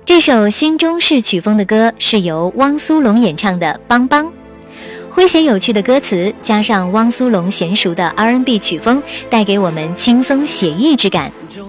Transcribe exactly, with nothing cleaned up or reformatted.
这首新中式曲风的歌是由汪苏泷演唱的《邦邦》，诙谐有趣的歌词加上汪苏泷娴熟的 R and B 曲风，带给我们轻松写意之感。 终